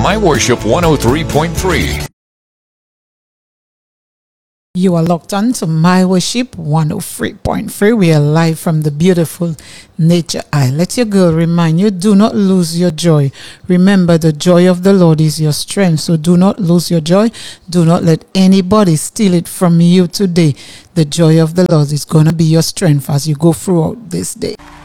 My Worship 103.3. You are locked on to My Worship 103.3. We are live from the beautiful Nature Isle. Let your girl remind you, do not lose your joy. Remember, the joy of the Lord is your strength. So do not lose your joy. Do not let anybody steal it from you today. The joy of the Lord is going to be your strength as you go throughout this day.